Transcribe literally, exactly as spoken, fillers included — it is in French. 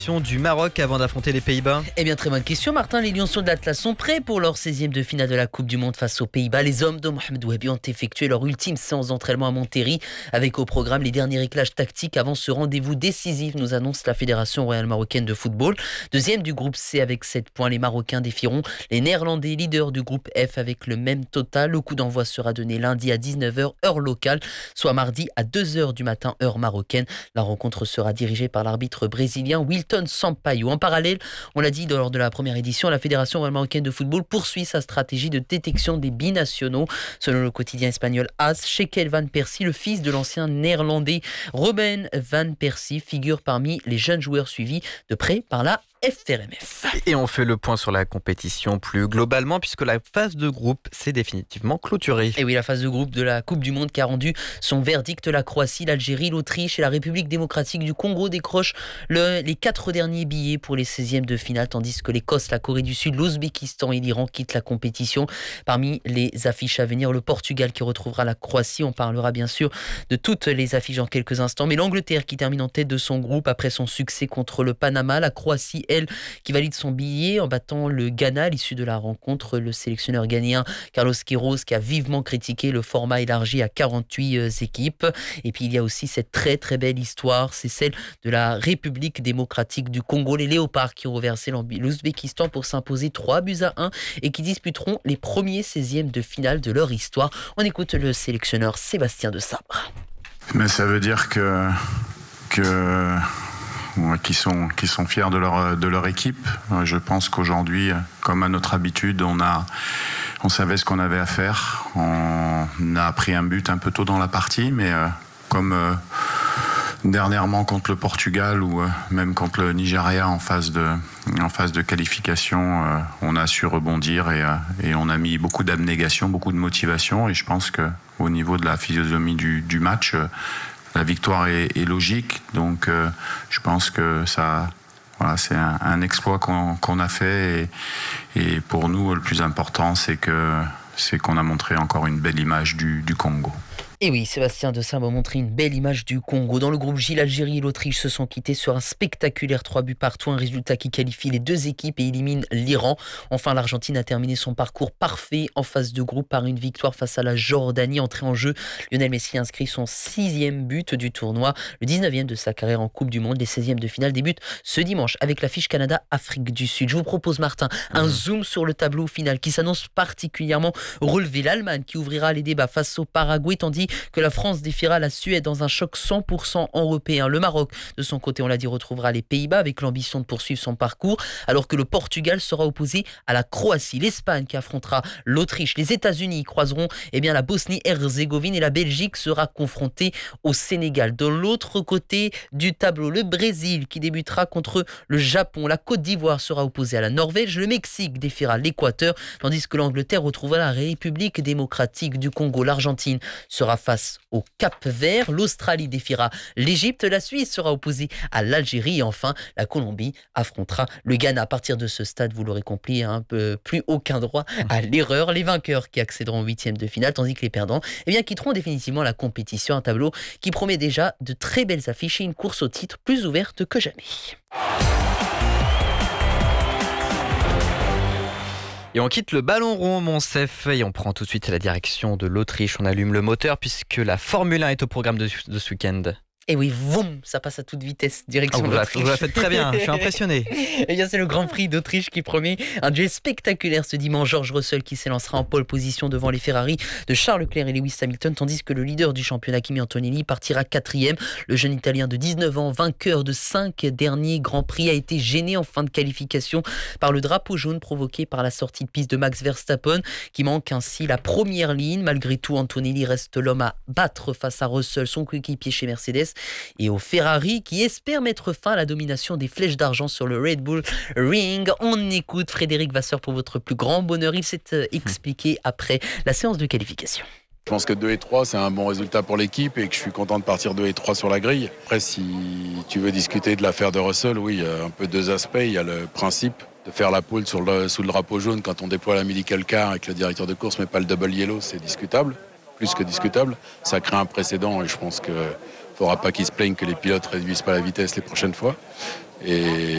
Du Maroc avant d'affronter les Pays-Bas. Eh bien, très bonne question, Martin. Les Lions de l'Atlas sont prêts pour leur seizième de finale de la Coupe du Monde face aux Pays-Bas. Les hommes de Mohamed Wahbi ont effectué leur ultime séance d'entraînement à Monterrey, avec au programme les derniers réglages tactiques avant ce rendez-vous décisif, nous annonce la Fédération royale marocaine de football. Deuxième du groupe C avec sept points, les Marocains défieront les Néerlandais, leaders du groupe F avec le même total. Le coup d'envoi sera donné lundi à dix-neuf heures, heure locale, soit mardi à deux heures du matin, heure marocaine. La rencontre sera dirigée par l'arbitre brésilien Wilton Sampaio. En parallèle, on l'a dit lors de la première édition, la Fédération royale marocaine de football poursuit sa stratégie de détection des binationaux. Selon le quotidien espagnol AS, Shekel Van Persie, le fils de l'ancien néerlandais Robben Van Persie, figure parmi les jeunes joueurs suivis de près par la F R M F. Et on fait le point sur la compétition plus globalement puisque la phase de groupe s'est définitivement clôturée. Et oui, la phase de groupe de la Coupe du Monde qui a rendu son verdict. La Croatie, l'Algérie, l'Autriche et la République démocratique du Congo décrochent le, les quatre derniers billets pour les seizièmes de finale, tandis que l'Écosse, la Corée du Sud, l'Ouzbékistan et l'Iran quittent la compétition. Parmi les affiches à venir, le Portugal qui retrouvera la Croatie. On parlera bien sûr de toutes les affiches en quelques instants. Mais l'Angleterre qui termine en tête de son groupe après son succès contre le Panama. La Croatie, elle, qui valide son billet en battant le Ghana à l'issue de la rencontre. Le sélectionneur ghanéen Carlos Queiroz qui a vivement critiqué le format élargi à quarante-huit équipes. Et puis il y a aussi cette très très belle histoire, c'est celle de la République démocratique du Congo. Les Léopards qui ont reversé l'Ouzbékistan pour s'imposer trois buts à un et qui disputeront les premiers seizièmes de finale de leur histoire. On écoute le sélectionneur Sébastien Desabre. Mais ça veut dire que... que... qui sont, qui sont fiers de leur, de leur équipe. Je pense qu'aujourd'hui, comme à notre habitude, on, a, on savait ce qu'on avait à faire. On a pris un but un peu tôt dans la partie, mais euh, comme euh, dernièrement contre le Portugal ou euh, même contre le Nigeria en phase de, en phase de qualification, euh, on a su rebondir et, euh, et on a mis beaucoup d'abnégation, beaucoup de motivation. Et je pense qu'au niveau de la physionomie du, du match, euh, la victoire est, est logique, donc euh, je pense que ça, voilà, c'est un, un exploit qu'on, qu'on a fait et, et pour nous le plus important c'est que c'est qu'on a montré encore une belle image du, du Congo. Et oui, Sébastien Desabre a montré une belle image du Congo. Dans le groupe J, l'Algérie et l'Autriche se sont quittés sur un spectaculaire trois buts partout, un résultat qui qualifie les deux équipes et élimine l'Iran. Enfin, l'Argentine a terminé son parcours parfait en phase de groupe par une victoire face à la Jordanie. Entrée en jeu, Lionel Messi inscrit son sixième but du tournoi, le dix-neuvième de sa carrière en Coupe du Monde. Les seizièmes de finale débutent ce dimanche avec l'affiche Canada-Afrique du Sud. Je vous propose, Martin, un mmh. zoom sur le tableau final qui s'annonce particulièrement relevé. L'Allemagne qui ouvrira les débats face au Paraguay, tandis que la France défiera la Suède dans un choc cent pour cent européen. Le Maroc, de son côté, on l'a dit, retrouvera les Pays-Bas avec l'ambition de poursuivre son parcours, alors que le Portugal sera opposé à la Croatie. L'Espagne qui affrontera l'Autriche. Les États-Unis croiseront eh bien, la Bosnie-Herzégovine et la Belgique sera confrontée au Sénégal. De l'autre côté du tableau, le Brésil qui débutera contre le Japon. La Côte d'Ivoire sera opposée à la Norvège. Le Mexique défiera l'Équateur, tandis que l'Angleterre retrouvera la République démocratique du Congo. L'Argentine sera face au Cap-Vert, l'Australie défiera l'Égypte, la Suisse sera opposée à l'Algérie et enfin la Colombie affrontera le Ghana. À partir de ce stade, vous l'aurez compris, un peu plus aucun droit à l'erreur. Les vainqueurs qui accéderont au huitième de finale, tandis que les perdants eh bien, quitteront définitivement la compétition. Un tableau qui promet déjà de très belles affiches et une course au titre plus ouverte que jamais. Et on quitte le ballon rond, Monsef, et on prend tout de suite la direction de l'Autriche. On allume le moteur puisque la Formule un est au programme de, de ce week-end. Et oui, voum, ça passe à toute vitesse, direction oh, vous, l'Autriche. La, vous la faites très bien, je suis impressionné. Eh bien, c'est le Grand Prix d'Autriche qui promet un duel spectaculaire ce dimanche. George Russell qui s'élancera en pole position devant les Ferrari de Charles Leclerc et Lewis Hamilton, tandis que le leader du championnat, Kimi Antonelli, partira quatrième. Le jeune Italien de dix-neuf ans, vainqueur de cinq derniers Grands Prix, a été gêné en fin de qualification par le drapeau jaune provoqué par la sortie de piste de Max Verstappen, qui manque ainsi la première ligne. Malgré tout, Antonelli reste l'homme à battre face à Russell, son coéquipier chez Mercedes, et au Ferrari qui espère mettre fin à la domination des flèches d'argent sur le Red Bull Ring. On écoute Frédéric Vasseur pour votre plus grand bonheur. Il s'est expliqué après la séance de qualification. Je pense que deux et trois, c'est un bon résultat pour l'équipe et que je suis content de partir deux et trois sur la grille. Après, si tu veux discuter de l'affaire de Russell, oui, il y a un peu deux aspects. Il y a le principe de faire la pole sur le, sous le drapeau jaune quand on déploie la medical car avec le directeur de course, mais pas le double yellow, c'est discutable, plus que discutable. Ça crée un précédent et je pense que faudra pas qu'ils se plaignent que les pilotes réduisent pas la vitesse les prochaines fois. Et